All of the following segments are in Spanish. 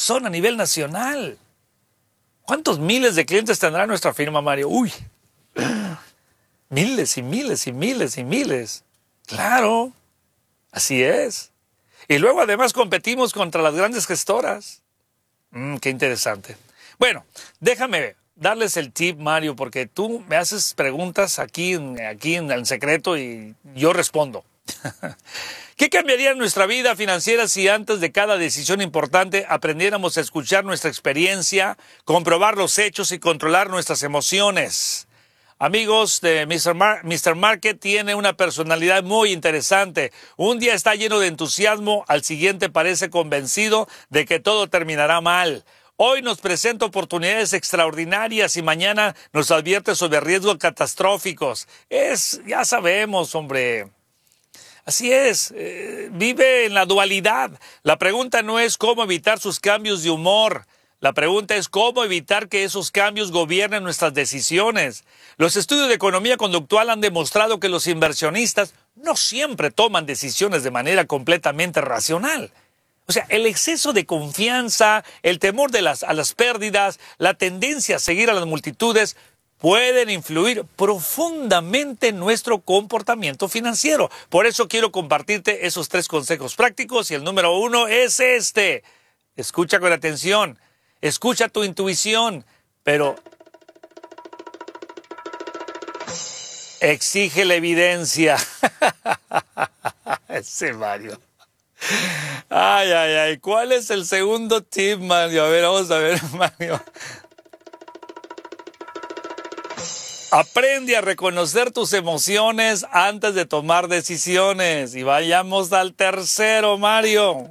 son a nivel nacional. ¿Cuántos miles de clientes tendrá nuestra firma, Mario? Uy, miles y miles y miles y miles. Claro, así es. Y luego además competimos contra las grandes gestoras. Qué interesante. Bueno, déjame darles el tip, Mario, porque tú me haces preguntas aquí en secreto y yo respondo. ¿Qué cambiaría en nuestra vida financiera si antes de cada decisión importante aprendiéramos a escuchar nuestra experiencia, comprobar los hechos y controlar nuestras emociones? Amigos de Mr. Market tiene una personalidad muy interesante. Un día está lleno de entusiasmo, al siguiente parece convencido de que todo terminará mal. Hoy nos presenta oportunidades extraordinarias y mañana nos advierte sobre riesgos catastróficos. Ya sabemos, hombre. Así es, vive en la dualidad. La pregunta no es cómo evitar sus cambios de humor. La pregunta es cómo evitar que esos cambios gobiernen nuestras decisiones. Los estudios de economía conductual han demostrado que los inversionistas no siempre toman decisiones de manera completamente racional. O sea, el exceso de confianza, el temor a las pérdidas, la tendencia a seguir a las multitudes pueden influir profundamente en nuestro comportamiento financiero. Por eso quiero compartirte esos 3 consejos prácticos y el número 1 es este. Escucha con atención, escucha tu intuición, pero exige la evidencia. Ese Mario. Ay. ¿Cuál es el segundo tip, Mario? A ver, vamos a ver, Mario. Aprende a reconocer tus emociones antes de tomar decisiones. Y vayamos al tercero, Mario.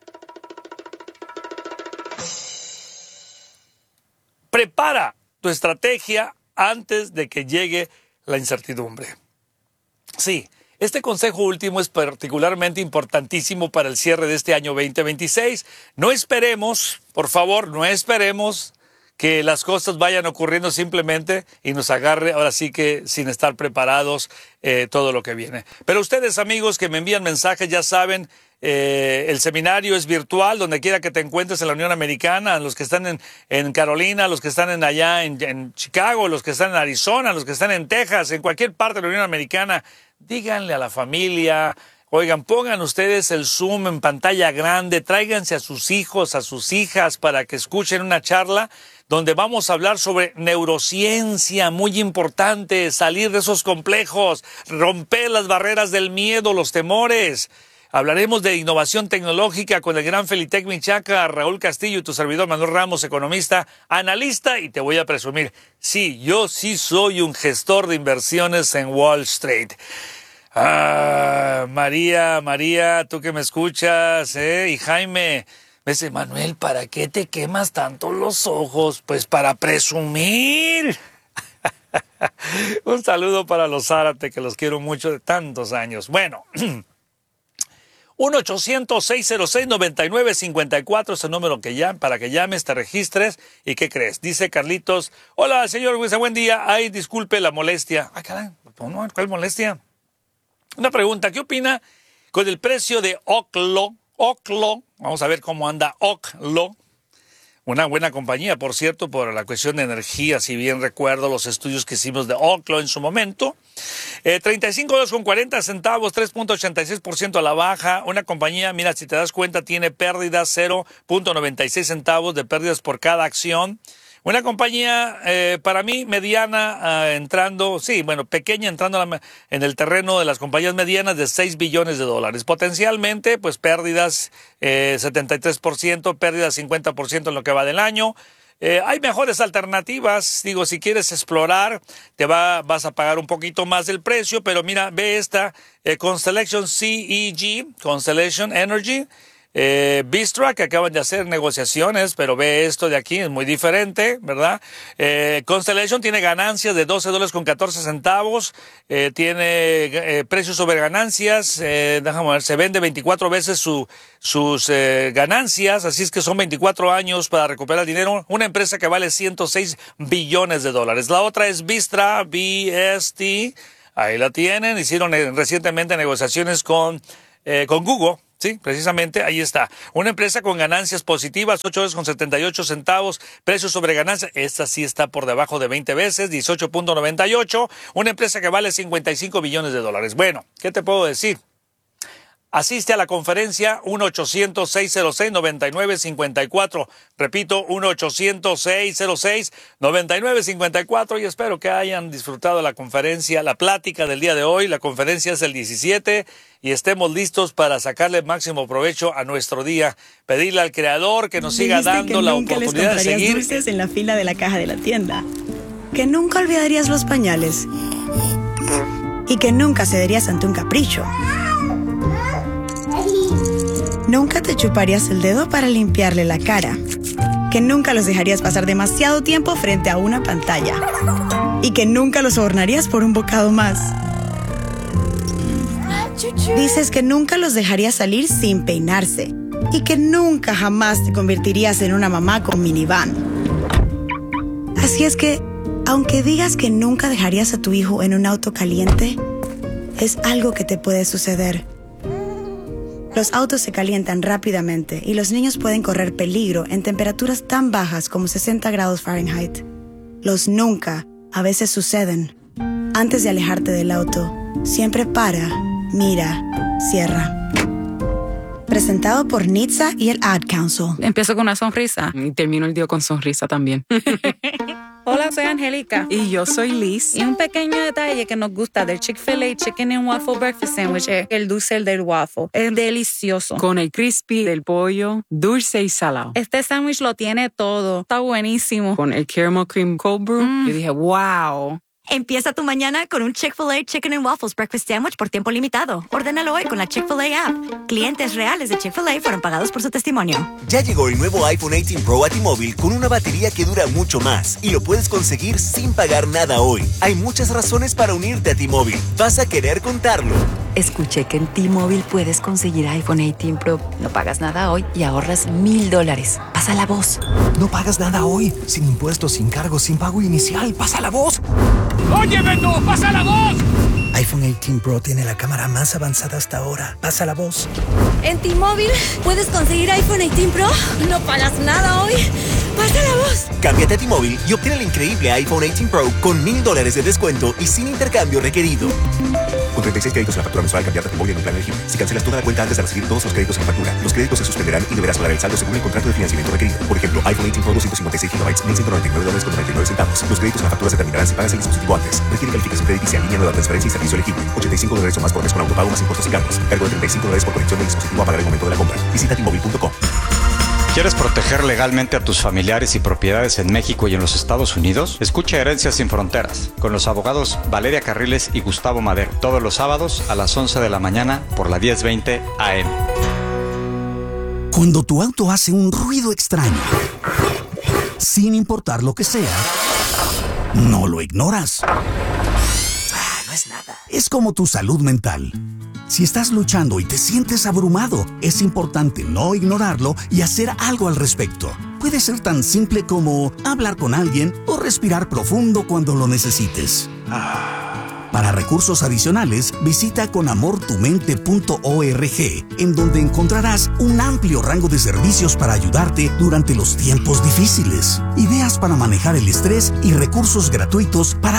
Prepara tu estrategia antes de que llegue la incertidumbre. Sí, este consejo último es particularmente importantísimo para el cierre de este año 2026. No esperemos, por favor, no esperemos que las cosas vayan ocurriendo simplemente y nos agarre ahora sí que sin estar preparados todo lo que viene. Pero ustedes, amigos que me envían mensajes, ya saben, el seminario es virtual, donde quiera que te encuentres en la Unión Americana, los que están en Carolina, los que están allá en Chicago, los que están en Arizona, los que están en Texas, en cualquier parte de la Unión Americana, díganle a la familia. Oigan, pongan ustedes el Zoom en pantalla grande, tráiganse a sus hijos, a sus hijas para que escuchen una charla donde vamos a hablar sobre neurociencia, muy importante, salir de esos complejos, romper las barreras del miedo, los temores. Hablaremos de innovación tecnológica con el gran Felitec Michaca, Raúl Castillo y tu servidor Manuel Ramos, economista, analista, y te voy a presumir, sí, yo sí soy un gestor de inversiones en Wall Street. María, tú que me escuchas, y Jaime, me dice, Manuel, ¿para qué te quemas tanto los ojos? Pues para presumir. Un saludo para los Zárate, que los quiero mucho de tantos años. Bueno, 1-800-606-9954 es el número para que llames, te registres. ¿Y qué crees? Dice Carlitos, hola, señor Huiza, buen día. Ay, disculpe la molestia. Ay, caray, ¿cuál molestia? Una pregunta, ¿qué opina con el precio de Oklo? Vamos a ver cómo anda Oklo. Una buena compañía, por cierto, por la cuestión de energía, si bien recuerdo los estudios que hicimos de Oklo en su momento. $35.40, 3.86% a la baja. Una compañía, mira, si te das cuenta, tiene pérdidas, 0.96 centavos de pérdidas por cada acción. Una compañía, para mí, mediana, pequeña, entrando en el terreno de las compañías medianas de $6 billones. Potencialmente, pues pérdidas 73%, pérdidas 50% en lo que va del año. Hay mejores alternativas, digo, si quieres explorar, vas a pagar un poquito más del precio, pero mira, ve esta, Constellation CEG, Constellation Energy, Vistra, que acaban de hacer negociaciones, pero ve esto de aquí, es muy diferente, ¿verdad? Constellation tiene ganancias de $12.14, tiene precios sobre ganancias, déjame ver, se vende 24 veces sus ganancias, así es que son 24 años para recuperar dinero. Una empresa que vale $106 billones. La otra es Vistra, VST, ahí la tienen, hicieron recientemente negociaciones con Google. Sí, precisamente ahí está. Una empresa con ganancias positivas, $8.78, precio sobre ganancia. Esta sí está por debajo de 20 veces, 18.98. Una empresa que vale $55 billones. Bueno, ¿qué te puedo decir? Asiste a la conferencia 1-800-606-9954. Repito, 1-800-606-9954 y espero que hayan disfrutado la conferencia, la plática del día de hoy. La conferencia es el 17 y estemos listos para sacarle máximo provecho a nuestro día. Pedirle al Creador que nos siga dando la oportunidad de seguir. Dulces en la fila de la caja de la tienda. Que nunca olvidarías los pañales. Y que nunca cederías ante un capricho. Nunca te chuparías el dedo para limpiarle la cara. Que nunca los dejarías pasar demasiado tiempo frente a una pantalla. Y que nunca los sobornarías por un bocado más. Dices que nunca los dejarías salir sin peinarse. Y que nunca jamás te convertirías en una mamá con minivan. Así es que, aunque digas que nunca dejarías a tu hijo en un auto caliente, es algo que te puede suceder. Los autos se calientan rápidamente y los niños pueden correr peligro en temperaturas tan bajas como 60 grados Fahrenheit. Los nunca a veces suceden. Antes de alejarte del auto, siempre para, mira, cierra. Presentado por NHTSA y el Ad Council. Empiezo con una sonrisa y termino el día con sonrisa también. Hola, soy Angélica. Y yo soy Liz. Y un pequeño detalle que nos gusta del Chick-fil-A Chicken and Waffle Breakfast Sandwich es el dulce del waffle. Es delicioso. Con el crispy del pollo, dulce y salado. Este sándwich lo tiene todo. Está buenísimo. Con el caramel cream cold brew, yo dije, wow. Empieza tu mañana con un Chick-fil-A Chicken and Waffles Breakfast Sandwich por tiempo limitado. Ordénalo hoy con la Chick-fil-A app. Clientes reales de Chick-fil-A fueron pagados por su testimonio. Ya llegó el nuevo iPhone 18 Pro a T-Mobile con una batería que dura mucho más y lo puedes conseguir sin pagar nada hoy. Hay muchas razones para unirte a T-Mobile. Vas a querer contarlo. Escuché que en T-Mobile puedes conseguir iPhone 18 Pro. No pagas nada hoy y ahorras $1,000. Pasa la voz. No pagas nada hoy. Sin impuestos, sin cargos, sin pago inicial. Pasa la voz. ¡Oye, Beto! ¡Pasa la voz! iPhone 18 Pro tiene la cámara más avanzada hasta ahora. Pasa la voz. En T-Mobile puedes conseguir iPhone 18 Pro. No pagas nada hoy. Pasa la voz. Cámbiate a T-Mobile y obtén el increíble iPhone 18 Pro con $1,000 de descuento y sin intercambio requerido. Con 36 créditos en la factura mensual, cambiarte a T-Mobile en un plan elegible. Si cancelas toda la cuenta antes de recibir todos los créditos en la factura, los créditos se suspenderán y deberás pagar el saldo según el contrato de financiamiento requerido. Por ejemplo, iPhone 18 Pro 256 GB, $1,199.99. Los créditos en la factura se terminarán si pagas el dispositivo antes. Requiere calificación crediticia, línea nueva, transferencia y servicio elegible. $85 o más por mes con autopago más impuestos y cargos. Cargo de $35 por conexión del dispositivo a pagar el momento de la compra. Visita T-Mobile.com. ¿Quieres proteger legalmente a tus familiares y propiedades en México y en los Estados Unidos? Escucha Herencias sin Fronteras con los abogados Valeria Carriles y Gustavo Madero todos los sábados a las 11 de la mañana por la 1020 AM. Cuando tu auto hace un ruido extraño, sin importar lo que sea, no lo ignoras. No es nada. Es como tu salud mental. Si estás luchando y te sientes abrumado, es importante no ignorarlo y hacer algo al respecto. Puede ser tan simple como hablar con alguien o respirar profundo cuando lo necesites. Para recursos adicionales, visita conamortumente.org, en donde encontrarás un amplio rango de servicios para ayudarte durante los tiempos difíciles. Ideas para manejar el estrés y recursos gratuitos para